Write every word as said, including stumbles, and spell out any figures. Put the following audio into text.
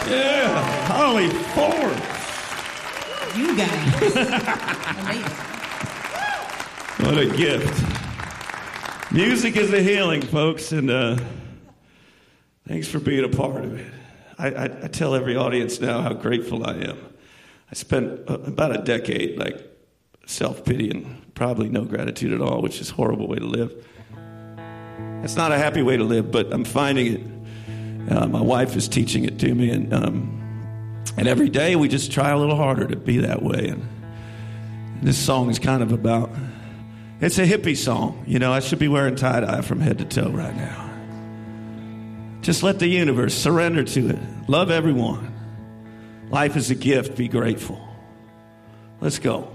Yeah, Holly Ford. You guys. Amazing. What a gift. Music is a healing, folks, and uh, thanks for being a part of it. I, I, I tell every audience now how grateful I am. I spent uh, about a decade, like, self-pity and probably no gratitude at all, which is a horrible way to live. It's not a happy way to live, but I'm finding it. Uh, my wife is teaching it to me, and um, and every day we just try a little harder to be that way. And this song is kind of about, it's a hippie song. You know, I should be wearing tie-dye from head to toe right now. Just let the universe surrender to it. Love everyone. Life is a gift. Be grateful. Let's go.